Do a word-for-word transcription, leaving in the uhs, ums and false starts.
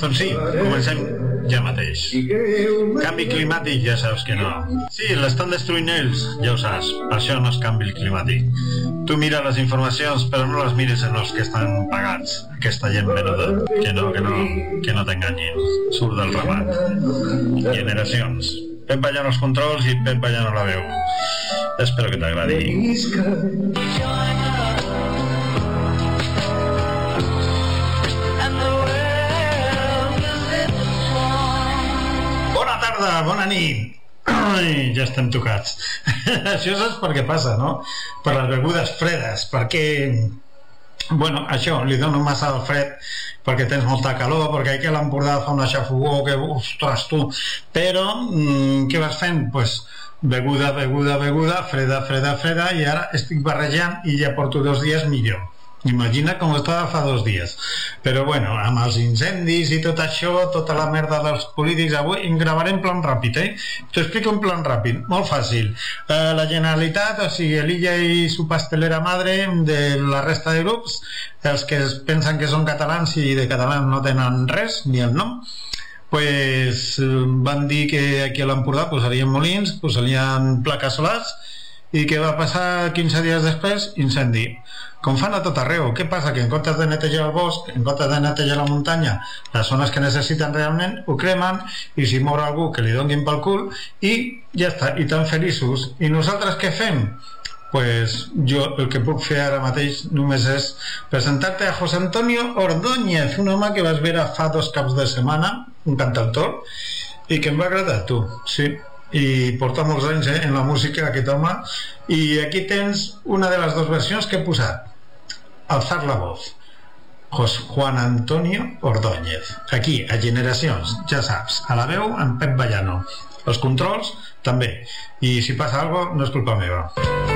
Doncs sí, comencem ja mateix. Canvi climàtic, ja saps que no. Sí, l'estan destruint ells, ja ho saps. Per això no és canvi climàtic. Tu mira les informacions, però no les mires en els que estan pagats. Aquesta gent menuda. Que no, que no, que no t'enganyin. Surt del ramat. Generacions. Pep Ballano als controls i Pep Ballano a la veu. Espero que t'agradi. Bona tarda, bona nit. Ai, ja estem tocats. Això saps per què passa, no? Per les begudes fredes, perquè... Bueno, això, li dono massa al fred perquè tens molta calor, perquè aquí a l'Empordà fa una xafogó que, ostres, tu... Però, mmm, què vas fent? Doncs pues, beguda, beguda, beguda, freda, freda, freda, i ara estic barrejant i ja porto dos dies millor. Imagina com estava fa dos dies. Però bueno, amb els incendis i tot això, tota la merda dels polítics, avui en gravaré en plan ràpid, eh? T'ho explico en plan ràpid, molt fàcil. Eh, la Generalitat, o sigui, l'Illa i su pastelera madre de la resta de grups, els que es pensen que són catalans i de catalans no tenen res, ni el nom, pues van dir que aquí a l'Empordà posarien molins, posarien plaques solars, i què va passar quinze dies després? Incendi. Com fan a tot arreu. Què passa? Que en comptes de netejar el bosc, en comptes de netejar la muntanya, les zones que necessiten realment, ho cremen, i si mor algú que li donguin pel cul, i ja està, i tan feliços. I nosaltres què fem? Pues jo el que puc fer ara mateix només és presentar-te a José Antonio Ordóñez, un home que vas veure fa dos caps de setmana, un cantautor, i que em va agradar, tu, sí. I porta molts anys eh, en la música aquest home, i aquí tens una de les dues versions que he posat, Alzar la voz, Juan Antonio Ordóñez, aquí a Generacions, ja saps, a la veu amb Pep Ballano, els controls també, i si passa alguna cosa no és culpa meva.